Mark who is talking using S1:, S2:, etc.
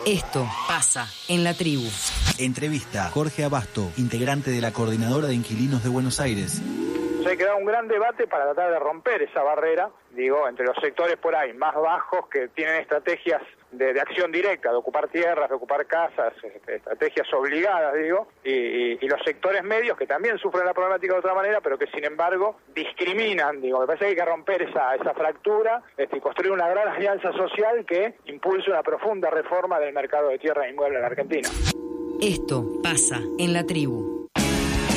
S1: Esto pasa en la tribu.
S2: Entrevista Jorge Abasto, integrante de la Coordinadora de Inquilinos de Buenos Aires.
S3: Se ha quedado un gran debate para tratar de romper esa barrera, entre los sectores por ahí más bajos que tienen estrategias de acción directa, de ocupar tierras, de ocupar casas, estrategias obligadas, y los sectores medios que también sufren la problemática de otra manera, pero que sin embargo discriminan, Me parece que hay que romper esa fractura y construir una gran alianza social que impulse una profunda reforma del mercado de tierra e inmueble en la Argentina.
S1: Esto pasa en la tribu.